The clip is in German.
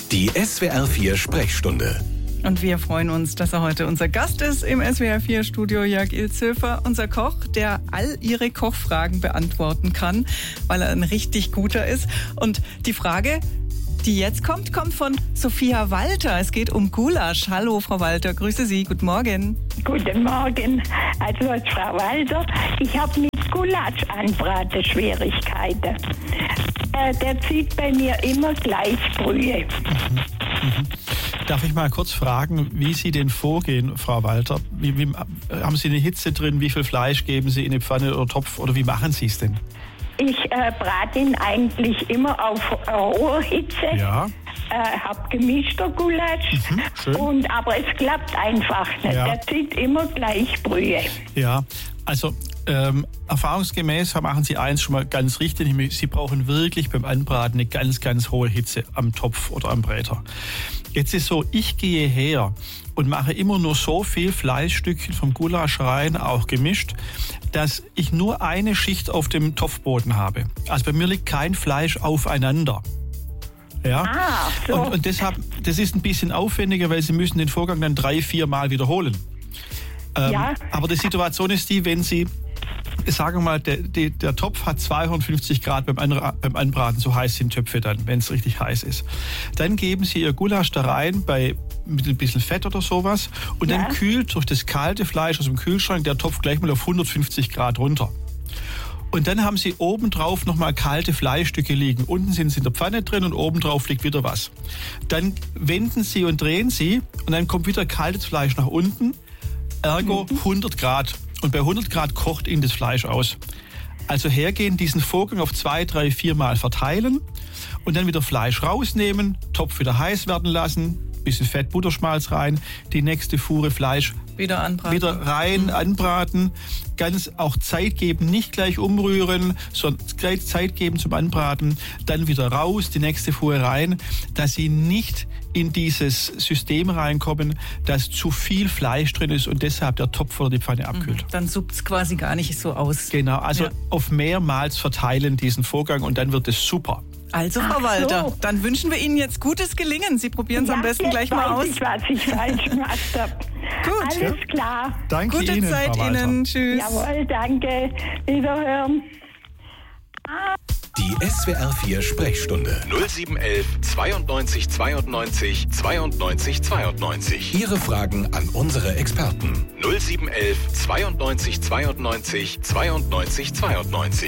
Die SWR4 Sprechstunde. Und wir freuen uns, dass er heute unser Gast ist im SWR4-Studio, Jörg Ilzhöfer, unser Koch, der all Ihre Kochfragen beantworten kann, weil er ein richtig guter ist. Und die Frage, die jetzt kommt von Sophia Walter. Es geht um Gulasch. Hallo, Frau Walter, grüße Sie, guten Morgen. Guten Morgen. Also, Frau Walter, ich habe mit Gulasch anbraten Schwierigkeiten. Der zieht bei mir immer gleich Brühe. Darf ich mal kurz fragen, wie Sie denn vorgehen, Frau Walter? Wie haben Sie eine Hitze drin? Wie viel Fleisch geben Sie in eine Pfanne oder Topf? Oder wie machen Sie es denn? Ich brate ihn eigentlich immer auf hoher Hitze. Ja. Hab gemischter Gulasch. Schön. Aber es klappt einfach nicht. Ja. Der zieht immer gleich Brühe. Ja, also erfahrungsgemäß machen Sie eins schon mal ganz richtig. Nämlich, Sie brauchen wirklich beim Anbraten eine ganz, ganz hohe Hitze am Topf oder am Bräter. Jetzt ist so, ich gehe her und mache immer nur so viel Fleischstückchen vom Gulasch rein, auch gemischt, dass ich nur eine Schicht auf dem Topfboden habe. Also bei mir liegt kein Fleisch aufeinander. Ja? So. Und deshalb, das ist ein bisschen aufwendiger, weil Sie müssen den Vorgang dann 3-4 Mal wiederholen. Ja. Aber die Situation ist die, wenn Sie, sagen wir mal, der Topf hat 250 Grad beim Anbraten, so heiß sind Töpfe dann, wenn es richtig heiß ist. Dann geben Sie Ihr Gulasch da rein mit ein bisschen Fett oder sowas und dann kühlt durch das kalte Fleisch aus dem Kühlschrank der Topf gleich mal auf 150 Grad runter. Und dann haben Sie obendrauf nochmal kalte Fleischstücke liegen. Unten sind sie in der Pfanne drin und obendrauf liegt wieder was. Dann wenden Sie und drehen Sie und dann kommt wieder kaltes Fleisch nach unten. Ergo 100 Grad. Und bei 100 Grad kocht Ihnen das Fleisch aus. Also hergehen, diesen Vorgang auf 2, 3, 4 Mal verteilen und dann wieder Fleisch rausnehmen, Topf wieder heiß werden lassen, bisschen Fett, Butterschmalz rein, die nächste Fuhre Fleisch Wieder anbraten. wieder rein, anbraten, ganz auch Zeit geben, nicht gleich umrühren, sondern gleich Zeit geben zum Anbraten, dann wieder raus, die nächste Fuhre rein, dass Sie nicht in dieses System reinkommen, dass zu viel Fleisch drin ist und deshalb der Topf oder die Pfanne abkühlt. Dann suppt es quasi gar nicht so aus. Genau, also auf mehrmals verteilen diesen Vorgang und dann wird es super. Also, Frau Walter, dann wünschen wir Ihnen jetzt gutes Gelingen. Sie probieren es am besten gleich mal aus. Ich weiß, was ich falsch gemacht habe. Gut. Alles klar. Danke Gute Ihnen, Zeit Frau Walter. Ihnen. Tschüss. Jawohl, danke. Wiederhören. Die SWR4 Sprechstunde. 0711 92 92 92 92. Ihre Fragen an unsere Experten. 0711 92 92 92 92.